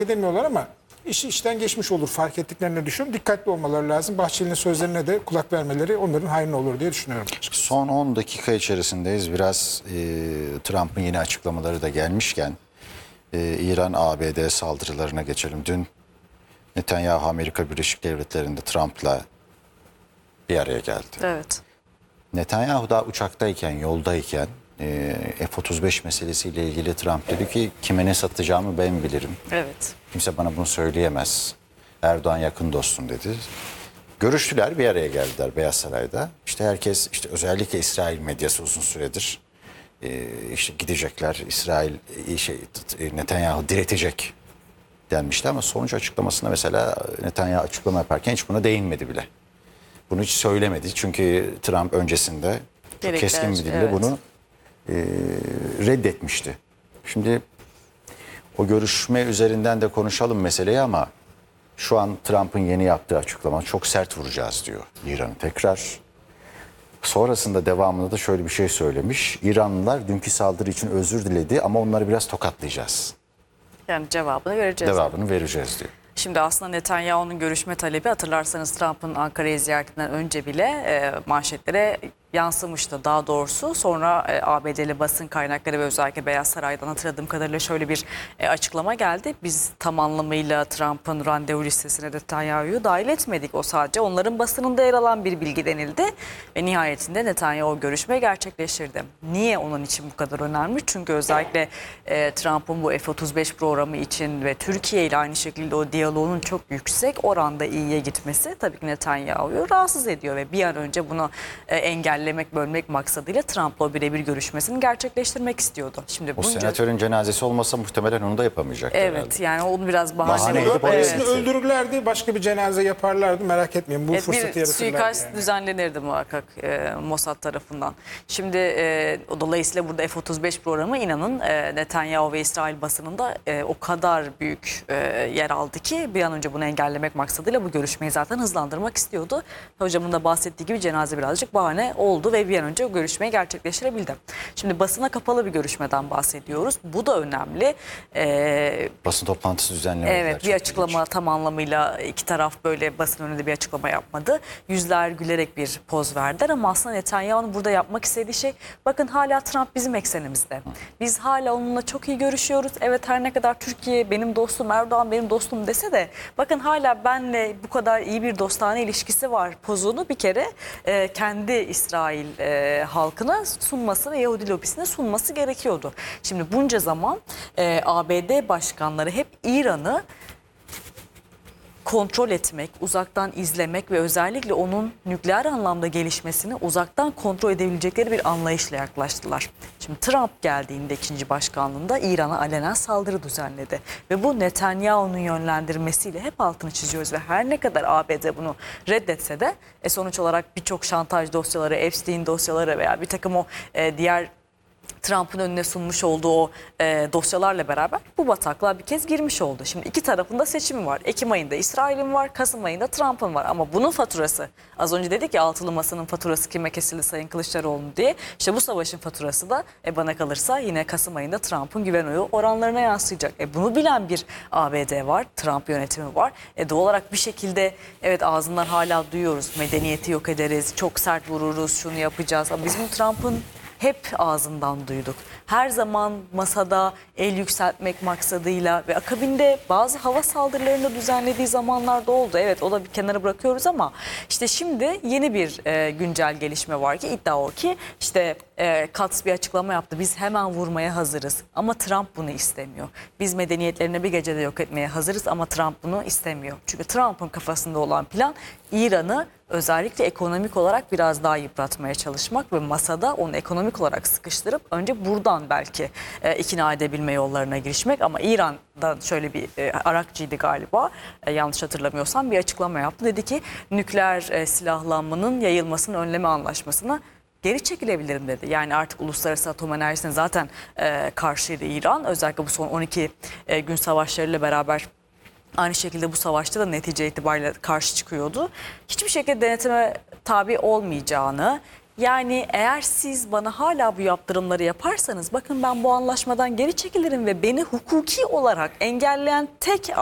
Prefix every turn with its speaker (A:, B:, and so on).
A: edemiyorlar ama işi işten geçmiş olur fark ettiklerini düşünüyorum. Dikkatli olmaları lazım. Bahçeli'nin sözlerine de kulak vermeleri onların hayrına olur diye düşünüyorum.
B: Son 10 dakika içerisindeyiz. Biraz Trump'ın yeni açıklamaları da gelmişken İran-ABD saldırılarına geçelim. Dün Netanyahu Amerika Birleşik Devletleri'nde Trump'la bir araya geldi.
C: Evet.
B: Netanyahu da uçaktayken, yoldayken F-35 meselesiyle ilgili Trump dedi ki kime ne satacağımı ben bilirim.
C: Evet.
B: Kimse bana bunu söyleyemez. Erdoğan yakın dostum dedi. Görüştüler, bir araya geldiler Beyaz Saray'da. İşte herkes, işte özellikle İsrail medyası uzun süredir işte gidecekler, İsrail Netanyahu diretecek denmişti ama sonuç açıklamasında mesela Netanyahu açıklama yaparken hiç buna değinmedi bile. Bunu hiç söylemedi çünkü Trump öncesinde çok keskin bir dille
C: evet,
B: bunu reddetmişti. Şimdi o görüşme üzerinden de konuşalım meseleyi ama şu an Trump'ın yeni yaptığı açıklama çok sert vuracağız diyor İran'ı tekrar. Sonrasında devamında da şöyle bir şey söylemiş. İranlılar dünkü saldırı için özür diledi ama onları biraz tokatlayacağız.
C: Yani cevabını vereceğiz.
B: Devamını vereceğiz diyor.
C: Şimdi aslında Netanyahu'nun görüşme talebi, hatırlarsanız Trump'ın Ankara'ya ziyaretinden önce bile manşetlere yansımıştı. Daha doğrusu sonra ABD'li basın kaynakları ve özellikle Beyaz Saray'dan hatırladığım kadarıyla şöyle bir açıklama geldi. Biz tam anlamıyla Trump'ın randevu listesine Netanyahu'yu dahil etmedik. O sadece onların basınında yer alan bir bilgi denildi. Ve nihayetinde Netanyahu görüşmeyi gerçekleştirdi. Niye onun için bu kadar önemli? Çünkü özellikle Trump'ın bu F-35 programı için ve Türkiye ile aynı şekilde o diyaloğunun çok yüksek oranda iyiye gitmesi tabii ki Netanyahu'yu rahatsız ediyor ve bir an önce bunu engellemek, bölmek maksadıyla Trump'la o birebir görüşmesini gerçekleştirmek istiyordu. Şimdi
B: O senatörün cenazesi olmasa muhtemelen onu da yapamayacaktı
C: evet
B: herhalde.
C: yani onu biraz bahane
B: edip
A: Öylesini öldürürlerdi, başka bir cenaze yaparlardı, merak etmeyin. Bu fırsatı
C: bir
A: yaratırlardı.
C: suikast
A: Yani.
C: düzenlenirdi muhakkak Mossad tarafından. Şimdi dolayısıyla burada F-35 programı inanın Netanyahu ve İsrail basınında o kadar büyük yer aldı ki bir an önce bunu engellemek maksadıyla bu görüşmeyi zaten hızlandırmak istiyordu. Hocamın da bahsettiği gibi cenaze birazcık bahane oldu ve bir an önce o görüşmeyi gerçekleştirebildi. Şimdi basına kapalı bir görüşmeden bahsediyoruz. Bu da önemli.
B: Basın toplantısı düzenlemediler.
C: Evet, bir açıklama tam anlamıyla iki taraf böyle basın önünde bir açıklama yapmadı. Yüzler gülerek bir poz verdiler ama aslında Netanyahu'nun burada yapmak istediği şey, bakın hala Trump bizim eksenimizde. Biz hala onunla çok iyi görüşüyoruz. Evet, her ne kadar Türkiye benim dostum, Erdoğan benim dostum dese de bakın hala benle bu kadar iyi bir dostane ilişkisi var pozunu bir kere kendi İsrail halkına sunması ve Yahudi lobisine sunması gerekiyordu. Şimdi bunca zaman ABD başkanları hep İran'ı kontrol etmek, uzaktan izlemek ve özellikle onun nükleer anlamda gelişmesini uzaktan kontrol edebilecekleri bir anlayışla yaklaştılar. Şimdi Trump geldiğinde ikinci başkanlığında İran'a alenen saldırı düzenledi. Ve bu Netanyahu'nun yönlendirmesiyle hep altını çiziyoruz ve her ne kadar ABD bunu reddetse de sonuç olarak birçok şantaj dosyaları, Epstein dosyaları veya bir takım o diğer Trump'ın önüne sunmuş olduğu o dosyalarla beraber bu bataklığa bir kez girmiş oldu. Şimdi iki tarafında seçimi var. Ekim ayında İsrail'in var, Kasım ayında Trump'ın var. Ama bunun faturası, az önce dedik ya altılı masanın faturası kime kesildi Sayın Kılıçdaroğlu diye. İşte bu savaşın faturası da bana kalırsa yine Kasım ayında Trump'ın güven oyu oranlarına yansıyacak. Bunu bilen bir ABD var, Trump yönetimi var. Doğal olarak bir şekilde evet ağzından hala duyuyoruz. Medeniyeti yok ederiz, çok sert vururuz, şunu yapacağız. Ama biz bu Trump'ın hep ağzından duyduk. Her zaman masada el yükseltmek maksadıyla ve akabinde bazı hava saldırılarını düzenlediği zamanlarda oldu. Evet, o da bir kenara bırakıyoruz ama işte şimdi yeni bir güncel gelişme var ki iddia o ki işte Katz bir açıklama yaptı. Biz hemen vurmaya hazırız ama Trump bunu istemiyor. Biz medeniyetlerini bir gecede yok etmeye hazırız ama Trump bunu istemiyor. Çünkü Trump'ın kafasında olan plan İran'ı özellikle ekonomik olarak biraz daha yıpratmaya çalışmak ve masada onu ekonomik olarak sıkıştırıp önce buradan belki ikna edebilme yollarına girişmek. Ama İran'dan şöyle bir Arakçı'ydı galiba, yanlış hatırlamıyorsam, bir açıklama yaptı. Dedi ki nükleer silahlanmanın yayılmasını önleme anlaşmasına geri çekilebilirim dedi. Yani artık uluslararası atom enerjisine zaten karşıydı İran. Özellikle bu son 12 gün savaşlarıyla beraber aynı şekilde bu savaşta da netice itibariyle karşı çıkıyordu. Hiçbir şekilde denetime tabi olmayacağını, Yani eğer siz bana hala bu yaptırımları yaparsanız bakın ben bu anlaşmadan geri çekilirim ve beni hukuki olarak engelleyen tek